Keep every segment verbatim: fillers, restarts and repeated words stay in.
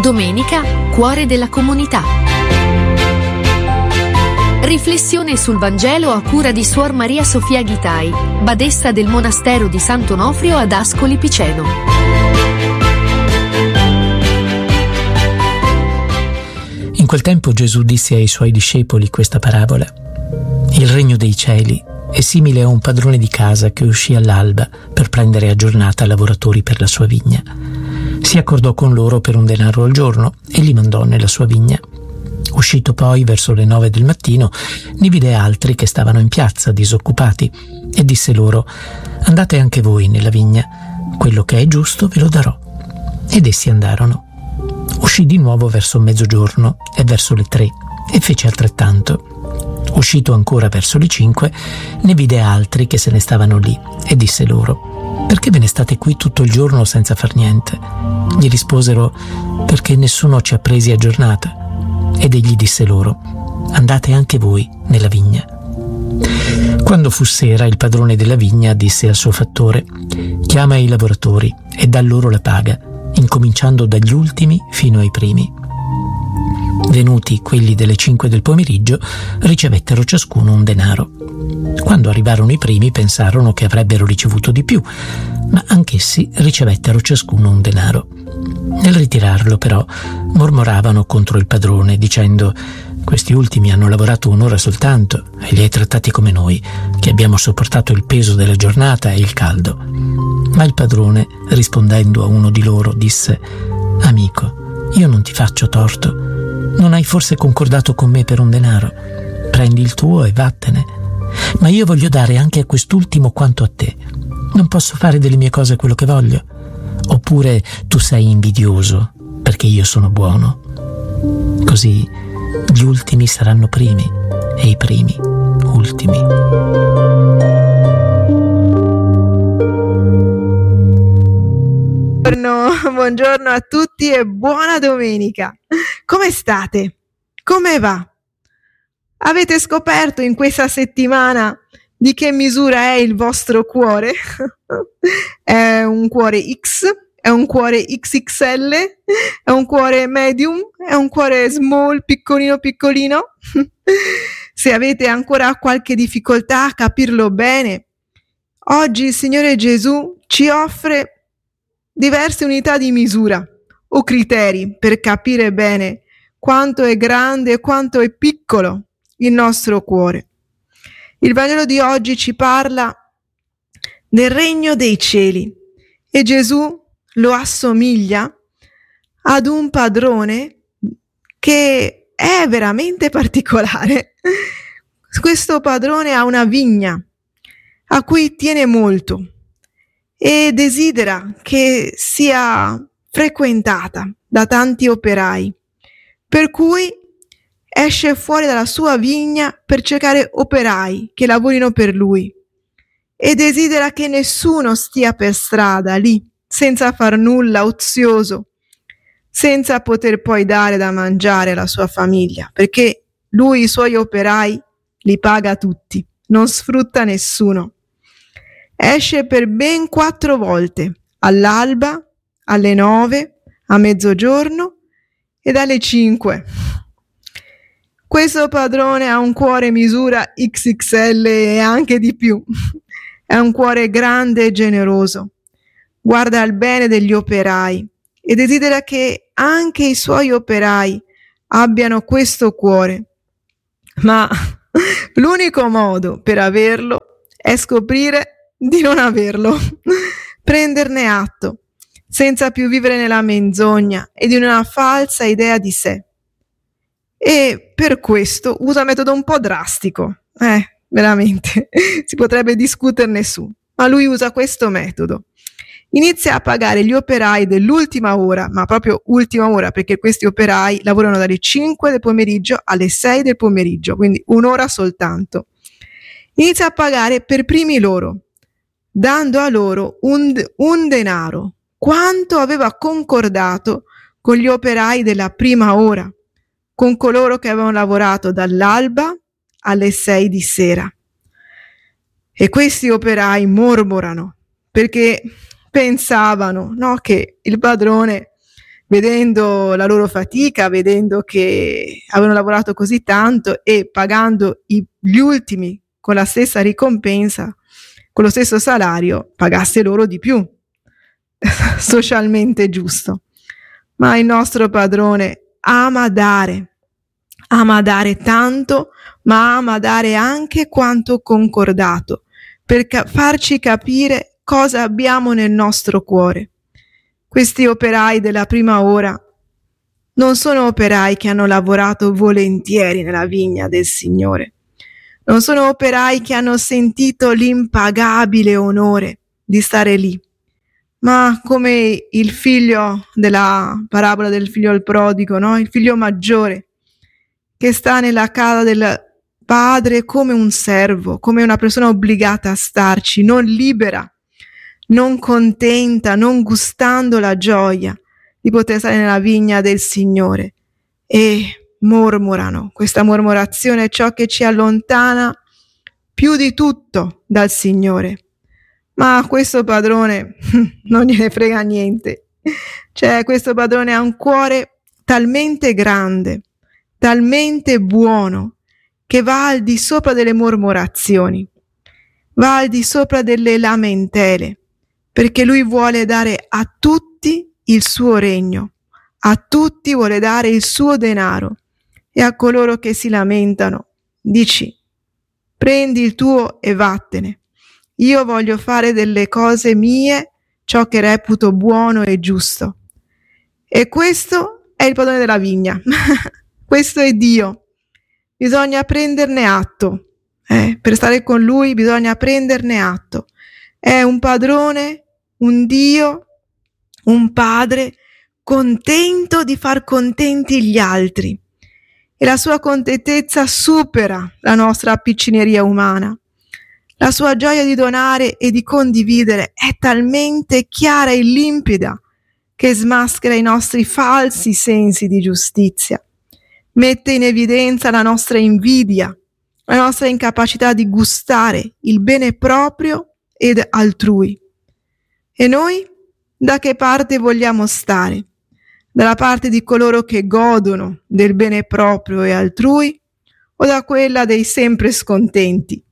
Domenica, cuore della comunità. Riflessione sul Vangelo a cura di Suor Maria Sofia Ghitai, badessa del monastero di Sant'Onofrio ad Ascoli Piceno. In quel tempo Gesù disse ai suoi discepoli questa parabola: il regno dei cieli è simile a un padrone di casa che uscì all'alba per prendere a giornata lavoratori per la sua vigna. Si accordò con loro per un denaro al giorno e li mandò nella sua vigna. Uscito poi verso le nove del mattino, ne vide altri che stavano in piazza disoccupati e disse loro: andate anche voi nella vigna, quello che è giusto ve lo darò. Ed essi andarono. Uscì di nuovo verso mezzogiorno e verso le tre e fece altrettanto. Uscito ancora verso le cinque, ne vide altri che se ne stavano lì e disse loro: perché ve ne state qui tutto il giorno senza far niente? Gli risposero: perché nessuno ci ha presi a giornata. Ed egli disse loro: andate anche voi nella vigna. Quando fu sera, il padrone della vigna disse al suo fattore: chiama i lavoratori e dà loro la paga, incominciando dagli ultimi fino ai primi. Venuti quelli delle cinque del pomeriggio, ricevettero ciascuno un denaro. Quando arrivarono i primi, pensarono che avrebbero ricevuto di più, ma anch'essi ricevettero ciascuno un denaro. Nel ritirarlo, però, mormoravano contro il padrone, dicendo: questi ultimi hanno lavorato un'ora soltanto e li hai trattati come noi, che abbiamo sopportato il peso della giornata e il caldo. Ma il padrone, rispondendo a uno di loro, disse: amico, io non ti faccio torto. Non hai forse concordato con me per un denaro? Prendi il tuo e vattene. Ma io voglio dare anche a quest'ultimo quanto a te. Non posso fare delle mie cose quello che voglio? Oppure tu sei invidioso perché io sono buono? Così gli ultimi saranno primi e i primi ultimi. Buongiorno, buongiorno a tutti e buona domenica. Come state? Come va? Avete scoperto in questa settimana di che misura è il vostro cuore? È un cuore X? È un cuore X X L? È un cuore medium? È un cuore small, piccolino piccolino? Se avete ancora qualche difficoltà a capirlo bene, oggi il Signore Gesù ci offre diverse unità di misura o criteri per capire bene quanto è grande e quanto è piccolo il nostro cuore. Il Vangelo di oggi ci parla del regno dei cieli e Gesù lo assomiglia ad un padrone che è veramente particolare. Questo padrone ha una vigna a cui tiene molto e desidera che sia frequentata da tanti operai, per cui esce fuori dalla sua vigna per cercare operai che lavorino per lui e desidera che nessuno stia per strada lì senza far nulla, ozioso, senza poter poi dare da mangiare alla sua famiglia, perché lui i suoi operai li paga tutti, non sfrutta nessuno. Esce per ben quattro volte, all'alba, alle nove, a mezzogiorno ed alle cinque. Questo padrone ha un cuore misura X X L e anche di più. È un cuore grande e generoso. Guarda al bene degli operai e desidera che anche i suoi operai abbiano questo cuore. Ma l'unico modo per averlo è scoprire di non averlo, prenderne atto, senza più vivere nella menzogna e di una falsa idea di sé. E per questo usa un metodo un po' drastico, eh, veramente, si potrebbe discuterne su, ma lui usa questo metodo. Inizia a pagare gli operai dell'ultima ora, ma proprio ultima ora, perché questi operai lavorano dalle cinque del pomeriggio alle sei del pomeriggio, quindi un'ora soltanto. Inizia a pagare per primi loro, dando a loro un, un denaro, quanto aveva concordato con gli operai della prima ora, con coloro che avevano lavorato dall'alba alle sei di sera. E questi operai mormorano, perché pensavano, no, che il padrone vedendo la loro fatica, vedendo che avevano lavorato così tanto e pagando i, gli ultimi con la stessa ricompensa, con lo stesso salario, pagasse loro di più, socialmente giusto. Ma il nostro padrone ama dare, ama dare tanto, ma ama dare anche quanto concordato, per ca- farci capire cosa abbiamo nel nostro cuore. Questi operai della prima ora non sono operai che hanno lavorato volentieri nella vigna del Signore, non sono operai che hanno sentito l'impagabile onore di stare lì, ma come il figlio della parabola del figlio al prodigo, no? Il figlio maggiore che sta nella casa del padre come un servo, come una persona obbligata a starci, non libera, non contenta, non gustando la gioia di poter stare nella vigna del Signore, e mormorano. Questa mormorazione è ciò che ci allontana più di tutto dal Signore. Ma questo padrone non gliene frega niente. Cioè, questo padrone ha un cuore talmente grande, talmente buono, che va al di sopra delle mormorazioni, va al di sopra delle lamentele, perché lui vuole dare a tutti il suo regno, a tutti vuole dare il suo denaro, e a coloro che si lamentano dici: prendi il tuo e vattene, io voglio fare delle cose mie ciò che reputo buono e giusto. E questo è il padrone della vigna, questo è Dio, bisogna prenderne atto, eh? Per stare con lui bisogna prenderne atto. È un padrone, un Dio, un padre contento di far contenti gli altri, e la sua contentezza supera la nostra piccineria umana. La sua gioia di donare e di condividere è talmente chiara e limpida che smaschera i nostri falsi sensi di giustizia, mette in evidenza la nostra invidia, la nostra incapacità di gustare il bene proprio ed altrui. E noi da che parte vogliamo stare? Dalla parte di coloro che godono del bene proprio e altrui, o da quella dei sempre scontenti?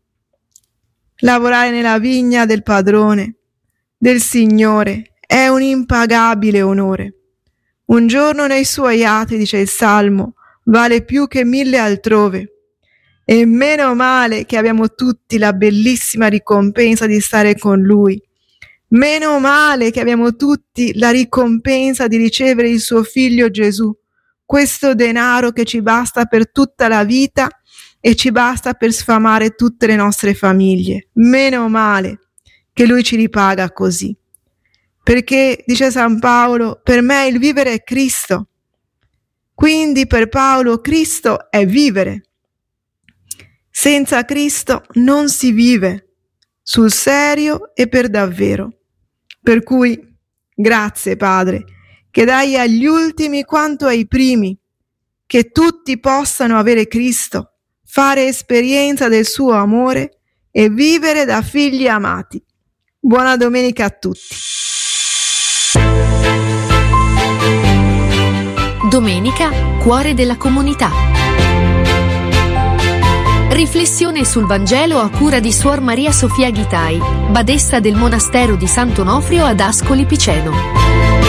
Lavorare nella vigna del padrone, del Signore, è un impagabile onore. Un giorno nei suoi atri, dice il Salmo, vale più che mille altrove. E meno male che abbiamo tutti la bellissima ricompensa di stare con Lui. Meno male che abbiamo tutti la ricompensa di ricevere il suo Figlio Gesù, questo denaro che ci basta per tutta la vita e ci basta per sfamare tutte le nostre famiglie. Meno male che Lui ci ripaga così. Perché, dice San Paolo, per me il vivere è Cristo. Quindi per Paolo Cristo è vivere. Senza Cristo non si vive, sul serio e per davvero. Per cui, grazie Padre, che dai agli ultimi quanto ai primi, che tutti possano avere Cristo, fare esperienza del suo amore e vivere da figli amati. Buona domenica a tutti. Domenica, cuore della comunità. Riflessione sul Vangelo a cura di Suor Maria Sofia Ghitai, badessa del monastero di Sant'Onofrio ad Ascoli Piceno.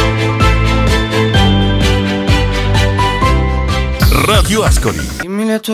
Radio Ascoli.